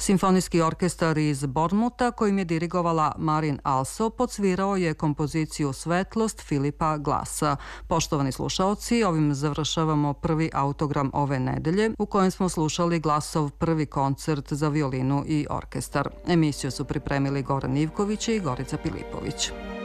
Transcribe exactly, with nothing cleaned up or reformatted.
Simfonijski orkestar iz Bornmuta, kojim je dirigovala Marin Also, podsvirao je kompoziciju Svetlost Filipa Glasa. Poštovani slušaoci, ovim završavamo prvi autogram ove nedelje, u kojem smo slušali Glasov prvi koncert za violinu i orkestar. Emisiju su pripremili Goran Ivković i Gorica Pilipović.